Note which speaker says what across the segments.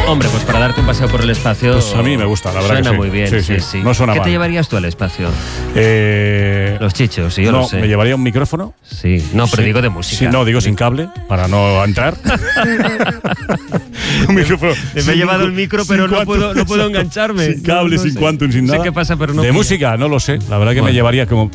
Speaker 1: Hombre, pues para darte un paseo por el espacio...
Speaker 2: Pues a mí me gusta, la verdad.
Speaker 1: Suena
Speaker 2: que sí.
Speaker 1: muy bien, sí.
Speaker 2: No suena
Speaker 1: ¿Qué
Speaker 2: mal.
Speaker 1: te llevarías tú al espacio?
Speaker 2: Los
Speaker 1: chichos, sí, yo lo sé.
Speaker 2: Me llevaría un micrófono.
Speaker 1: Sí, no, pero digo de música.
Speaker 2: Sí, no, digo sin cable, para no entrar. Un micrófono.
Speaker 1: Me he llevado el micro, pero no puedo engancharme.
Speaker 2: Sin cable, sin quantum, sin nada.
Speaker 1: Sé qué pasa, pero no.
Speaker 2: De música, no lo sé. La verdad que me llevaría como...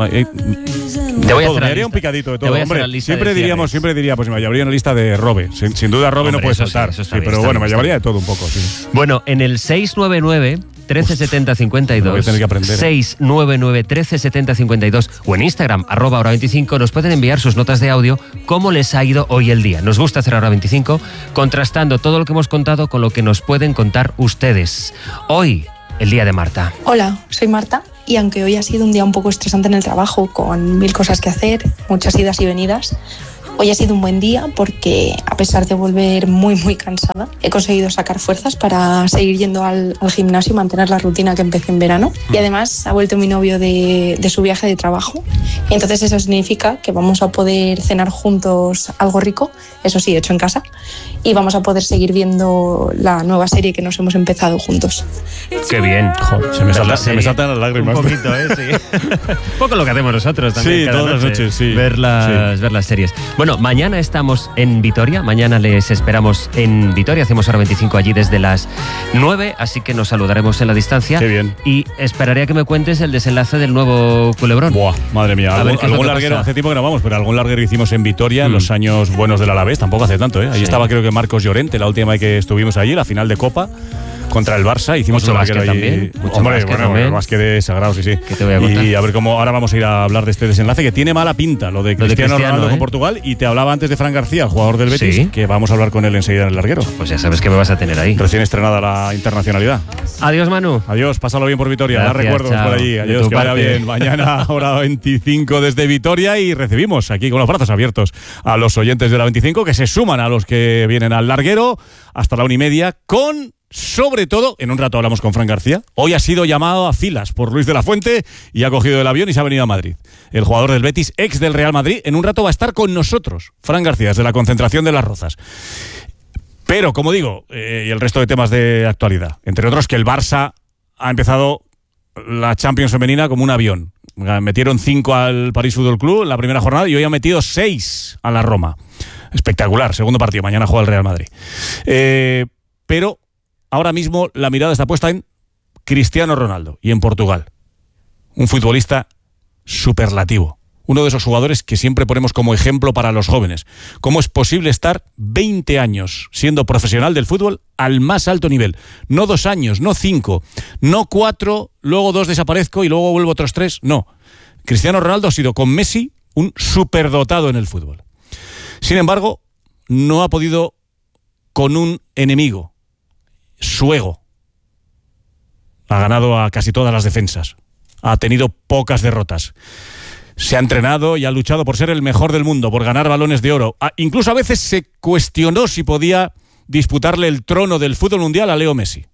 Speaker 1: Te voy a hacer
Speaker 2: me haría un picadito de todo.
Speaker 1: Hombre,
Speaker 2: siempre diría, pues me llevaría una lista de Robe. Sin duda Robe no puede faltar.
Speaker 1: Sí,
Speaker 2: pero bueno, me llevaría de todo un poco. Sí.
Speaker 1: Bueno, en el 699 1370 52,
Speaker 2: voy a tener que aprender,
Speaker 1: 699 1370 52 o en Instagram @hora25 nos pueden enviar sus notas de audio cómo les ha ido hoy el día. Nos gusta hacer Hora 25 contrastando todo lo que hemos contado con lo que nos pueden contar ustedes. Hoy, el día de Marta.
Speaker 3: Hola, soy Marta y aunque hoy ha sido un día un poco estresante en el trabajo con 1000 cosas que hacer, muchas idas y venidas, hoy ha sido un buen día porque, a pesar de volver muy cansada, he conseguido sacar fuerzas para seguir yendo al gimnasio y mantener la rutina que empecé en verano. Y además ha vuelto mi novio de su viaje de trabajo. Y entonces eso significa que vamos a poder cenar juntos algo rico, eso sí, hecho en casa, y vamos a poder seguir viendo la nueva serie que nos hemos empezado juntos.
Speaker 1: ¡Qué bien!
Speaker 2: Joder, se me saltan las lágrimas.
Speaker 1: Un poquito, sí. Un poco lo que hacemos nosotros también.
Speaker 2: Sí,
Speaker 1: cada
Speaker 2: todas las noches, sí.
Speaker 1: Ver las series. Bueno, mañana estamos en Vitoria. Mañana les esperamos en Vitoria. Hacemos Hora 25 allí desde las 9, así que nos saludaremos en la distancia.
Speaker 2: Qué bien.
Speaker 1: Y esperaré a que me cuentes el desenlace del nuevo Culebrón.
Speaker 2: Buah, madre mía. Algún larguero,
Speaker 1: pasa.
Speaker 2: hace tiempo que no vamos, pero algún larguero hicimos en Vitoria en los años buenos del Alavés, tampoco hace tanto, ¿eh? Ahí estaba creo que Marcos Llorente, la última vez que estuvimos allí, la final de Copa contra el Barça, hicimos
Speaker 1: mucho
Speaker 2: un larguero allí.
Speaker 1: También.
Speaker 2: Hombre, bueno, más que de sagrado, sí.
Speaker 1: ¿Qué te voy a contar?
Speaker 2: Y a ver cómo ahora vamos a ir a hablar de este desenlace que tiene mala pinta, lo de Cristiano Ronaldo con Portugal, y te hablaba antes de Fran García, el jugador del Betis, que vamos a hablar con él enseguida en el larguero.
Speaker 1: Pues ya sabes que me vas a tener ahí.
Speaker 2: Recién estrenada la internacionalidad.
Speaker 1: Adiós, Manu.
Speaker 2: Adiós, pásalo bien por Vitoria. Da recuerdos por allí. Adiós, que vaya bien. Mañana, Hora 25 desde Vitoria, y recibimos aquí con los brazos abiertos a los oyentes de la 25 que se suman a los que vienen al larguero hasta la 1:30 con... Sobre todo, en un rato hablamos con Fran García. Hoy ha sido llamado a filas por Luis de la Fuente y ha cogido el avión y se ha venido a Madrid. El jugador del Betis, ex del Real Madrid, en un rato va a estar con nosotros. Fran García, desde la concentración de Las Rozas. Pero, como digo, y el resto de temas de actualidad. Entre otros, que el Barça ha empezado la Champions femenina como un avión. Metieron 5 al París Fútbol Club en la primera jornada y hoy han metido 6 a la Roma. Espectacular, segundo partido. Mañana juega el Real Madrid. Pero... ahora mismo la mirada está puesta en Cristiano Ronaldo y en Portugal. Un futbolista superlativo. Uno de esos jugadores que siempre ponemos como ejemplo para los jóvenes. ¿Cómo es posible estar 20 años siendo profesional del fútbol al más alto nivel? No 2 años, no 5, no 4, luego 2 desaparezco y luego vuelvo otros 3. No. Cristiano Ronaldo ha sido con Messi un superdotado en el fútbol. Sin embargo, no ha podido con un enemigo. Su ego. Ha ganado a casi todas las defensas. Ha tenido pocas derrotas. Se ha entrenado y ha luchado por ser el mejor del mundo, por ganar balones de oro. Incluso a veces se cuestionó si podía disputarle el trono del fútbol mundial a Leo Messi.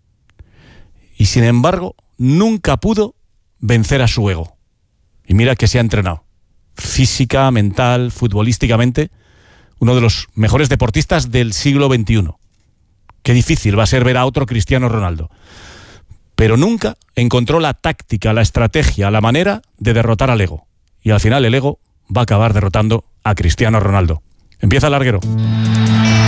Speaker 2: Y sin embargo, nunca pudo vencer a su ego. Y mira que se ha entrenado. Física, mental, futbolísticamente, uno de los mejores deportistas del siglo XXI. Qué difícil va a ser ver a otro Cristiano Ronaldo. Pero nunca encontró la táctica, la estrategia, la manera de derrotar al ego. Y al final el ego va a acabar derrotando a Cristiano Ronaldo. Empieza el larguero.